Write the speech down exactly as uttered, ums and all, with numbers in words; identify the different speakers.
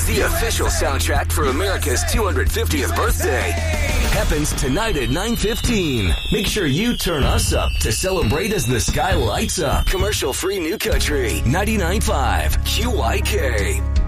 Speaker 1: the official soundtrack for America's two hundred fiftieth birthday, happens tonight at nine fifteen. Make sure you turn us up to celebrate as the sky lights up. Commercial-free New Country, ninety-nine point five Q Y K.